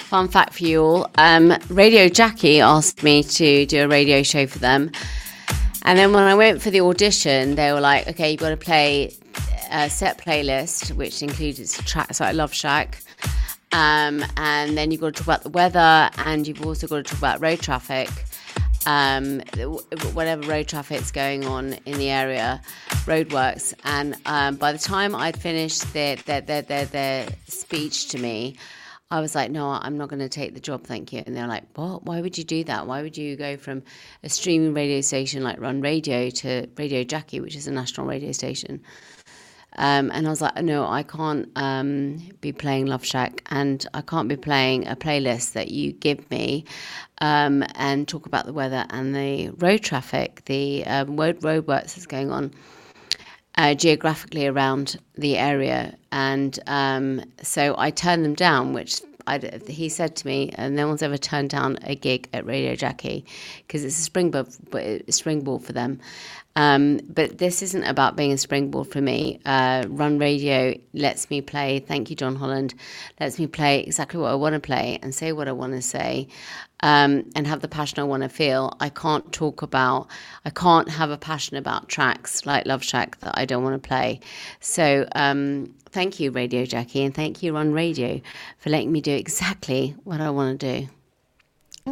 Fun fact for you all. Radio Jackie asked me to do a radio show for them. And then when I went for the audition, they were like, okay, you've got to play a set playlist, which included tracks like Love Shack. And then you've got to talk about the weather, and you've also got to talk about road traffic. Whatever road traffic's going on in the area, roadworks. And by the time I'd finished their speech to me, I was like, no, I'm not going to take the job, thank you. And they're like, what? Why would you do that? Why would you go from a streaming radio station like Run Radio to Radio Jackie, which is a national radio station? And I was like, no, I can't be playing Love Shack, and I can't be playing a playlist that you give me and talk about the weather and the road traffic, the roadworks that's going on geographically around the area. And so I turned them down, which he said to me, no one's ever turned down a gig at Radio Jackie because it's a springboard for them. But this isn't about being a springboard for me. Run Radio lets me play, thank you, John Holland, lets me play exactly what I want to play and say what I want to say, and have the passion I want to feel. I can't have a passion about tracks like Love Shack that I don't want to play. So thank you, Radio Jackie, and thank you, Run Radio, for letting me do exactly what I want to do.